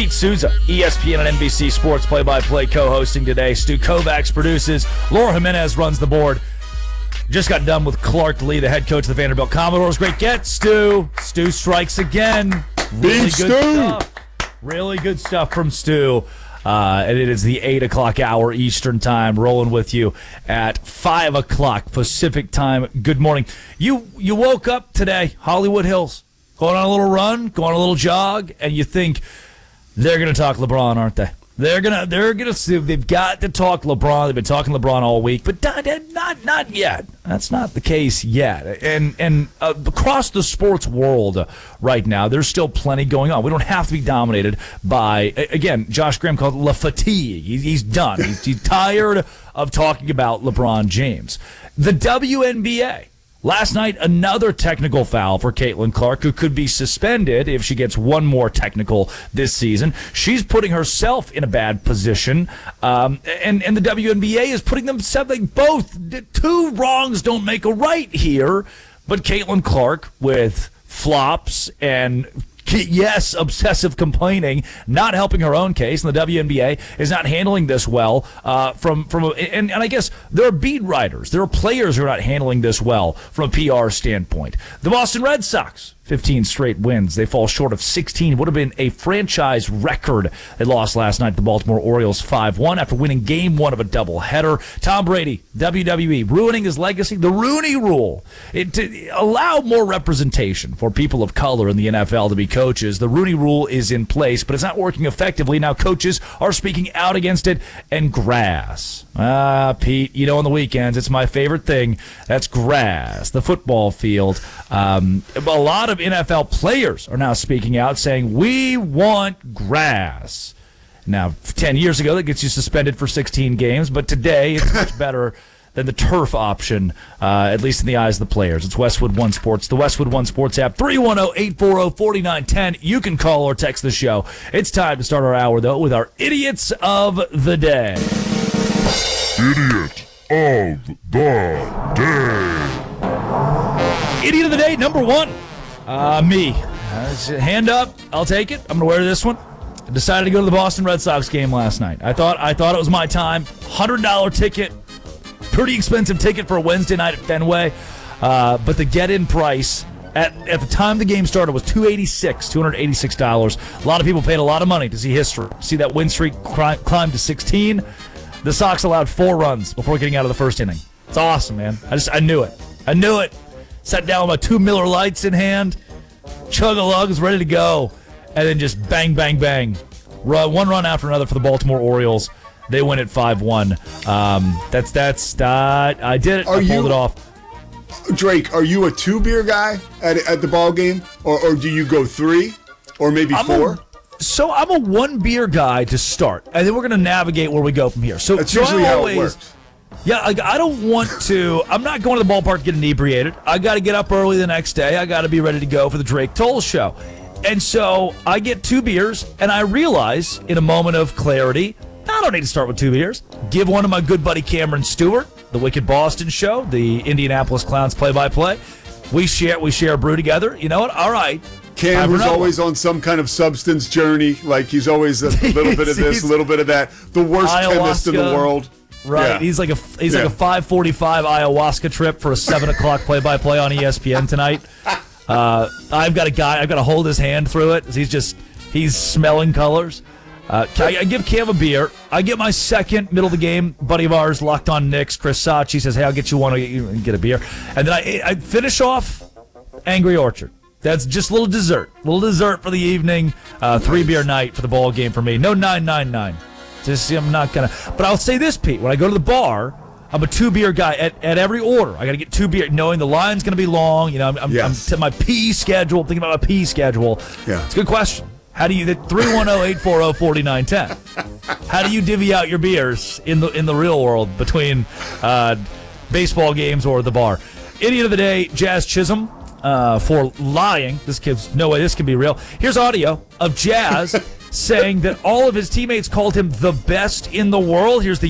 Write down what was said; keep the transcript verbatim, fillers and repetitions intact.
Pete Souza, E S P N and N B C Sports play-by-play co-hosting today. Stu Kovacs produces. Laura Jimenez runs the board. Just got done with Clark Lee, the head coach of the Vanderbilt Commodores. Great get, Stu. Stu strikes again. Really Beat good Stu. stuff. Really good stuff from Stu. Uh, and it is the eight o'clock hour Eastern time, rolling with you at five o'clock Pacific time. Good morning. You you woke up today, Hollywood Hills, going on a little run, going on a little jog, and you think they're going to talk LeBron, aren't they? They're gonna, they're gonna. They've got to talk LeBron. They've been talking LeBron all week, but not, not, not yet. That's not the case yet. And and uh, across the sports world right now, there's still plenty going on. We don't have to be dominated by. Again, Josh Graham called it la fatigue. He's, he's done. He's, he's tired of talking about LeBron James. The W N B A. Last night, another technical foul for Caitlin Clark, who could be suspended if she gets one more technical this season. She's putting herself in a bad position, um, and, and the W N B A is putting themselves, like, both. Two wrongs don't make a right here, but Caitlin Clark with flops and, yes, obsessive complaining, not helping her own case, and the W N B A is not handling this well. Uh, from from a, and, and I guess there are beat writers, there are players who are not handling this well from a P R standpoint. The Boston Red Sox, fifteen straight wins. They fall short of sixteen. Would have been a franchise record. They lost last night to the Baltimore Orioles five one after winning game one of a doubleheader. Tom Brady, W W E, ruining his legacy. The Rooney Rule. It, to allow more representation for people of color in the N F L to be coaches. The Rooney Rule is in place, but it's not working effectively. Now coaches are speaking out against it. And grass. Ah, Pete, you know on the weekends, it's my favorite thing. That's grass, the football field. Um, a lot of N F L players are now speaking out saying, we want grass. Now, ten years ago, that gets you suspended for sixteen games, but today it's much better than the turf option, uh, at least in the eyes of the players. It's Westwood One Sports, the Westwood One Sports app, three one zero, eight four zero, four nine one zero. You can call or text the show. It's time to start our hour, though, with our Idiots of the Day. Idiot of the Day. Idiot of the Day, number one. Uh, me. Uh, hand up. I'll take it. I'm going to wear this one. I decided to go to the Boston Red Sox game last night. I thought I thought it was my time. one hundred dollars ticket. Pretty expensive ticket for a Wednesday night at Fenway. Uh, but the get-in price at, at the time the game started was two hundred eighty-six dollars. two hundred eighty-six dollars. A lot of people paid a lot of money to see history. See that win streak climb to sixteen. The Sox allowed four runs before getting out of the first inning. It's awesome, man. I just I knew it. I knew it. Sat down with my two Miller Lights in hand, chug-a-lug, was ready to go, and then just bang, bang, bang. Run, one run after another for the Baltimore Orioles. They win at five one. Um, that's, that's, uh, I did it. Are I pulled you, it off. Drake, are you a two-beer guy at, at the ball game, or, or do you go three, or maybe I'm four? A, so I'm a one-beer guy to start, and then we're going to navigate where we go from here. So That's so usually I how always, it works. Yeah, I, I don't want to. I'm not going to the ballpark to get inebriated. I got to get up early the next day. I got to be ready to go for the Drake Toll show. And so I get two beers, and I realize in a moment of clarity, I don't need to start with two beers. Give one to my good buddy Cameron Stewart, the Wicked Boston show, the Indianapolis Clowns play-by-play. We share we share a brew together. You know what? All right. Cam was always on some kind of substance journey. Like he's always a little bit of this, a little bit of that. The worst Ayahuasca. chemist in the world. Right, Yeah. he's like a he's Yeah. like a five forty-five ayahuasca trip for a seven o'clock play-by-play on E S P N tonight. Uh, I've got a guy. I've got to hold his hand through it. He's just he's smelling colors. Uh, I, I give Cam a beer. I get my second middle of the game. Buddy of ours, Locked On Knicks, Chris Sachi says, "Hey, I'll get you one. I'll get you get a beer." And then I I finish off Angry Orchard. That's just a little dessert, little dessert for the evening. Uh, three beer night for the ball game for me. No nine nine nine. Just, I'm not going to. But I'll say this, Pete. When I go to the bar, I'm a two-beer guy. At, at every order, I got to get two beer, knowing the line's going to be long. You know, I'm, I'm, Yes. I'm to my P schedule. I'm thinking about my P schedule. Yeah. It's a good question. How do you, three one zero, eight four zero, four nine one zero. How do you divvy out your beers in the in the real world between uh, baseball games or the bar? Idiot of the Day, Jazz Chisholm. Uh, for lying. This kid's no way this can be real. Here's audio of Jazz saying that all of his teammates called him the best in the world. Here's the